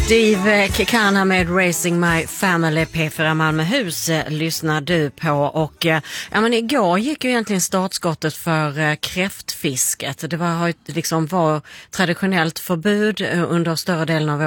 Steve Kekana med Racing My Family, P4 Malmöhus lyssnar du på. Och igår gick ju egentligen startskottet för kräftfisket. Det var traditionellt förbud under större delen av